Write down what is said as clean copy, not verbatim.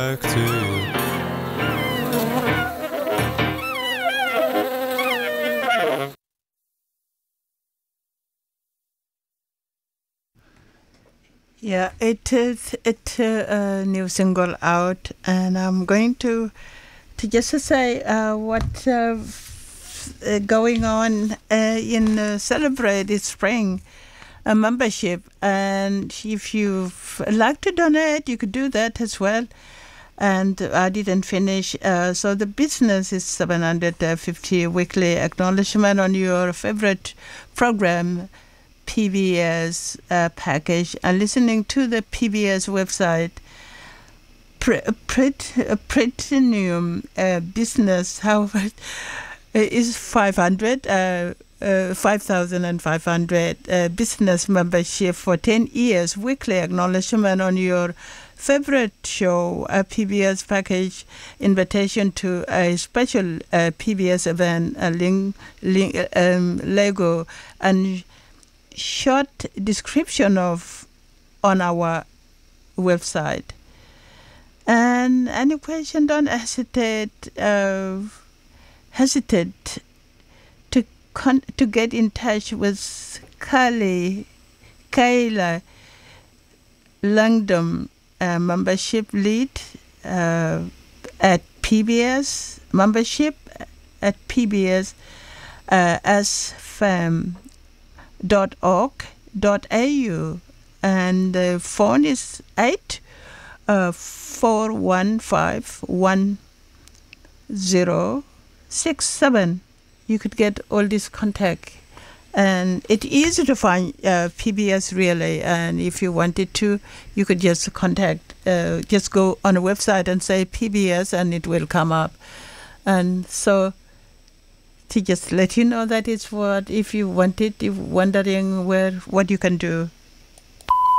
back to you. Yeah, it is a new single out, and I'm going to just say what going on in Celebrate is Spring a membership, and if you like to donate, you could do that as well. And I didn't finish. So the business is 750 weekly acknowledgement on your favorite program, PBS package, and listening to the PBS website. Platinum business, however, is 5,500 business membership for 10 years, weekly acknowledgement on your favorite show, a PBS package, invitation to a special PBS event, a Lego, and short description of on our website. And any question, don't hesitate to get in touch with Kayla Langdon, membership lead at PBS, membership at PBS asfam.org.au, and the phone is 841511067. You could get all this contact, and it's easy to find PBS really. And if you wanted to, you could just contact, just go on a website and say PBS, and it will come up. And so, to just let you know that it's what, if you wanted, if wondering what you can do.